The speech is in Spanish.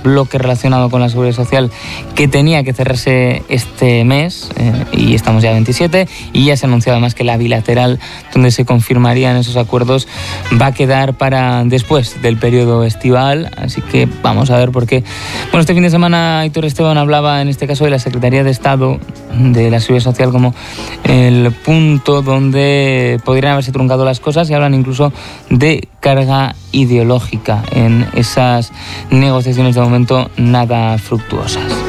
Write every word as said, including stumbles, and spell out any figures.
bloque relacionado con la Seguridad Social que tenía que cerrarse este mes, eh, y estamos ya a veintisiete, y ya se ha anunciado además que la bilateral donde se confirmarían esos acuerdos va a quedar para después del periodo estival, así que vamos a ver por qué. Bueno, este fin de semana Aitor Esteban hablaba en este caso de la Secretaría de Estado de la Seguridad Social como el punto donde podrían haberse truncado las cosas, y hablan incluso de carga ideológica en esas negociaciones de momento nada fructuosas.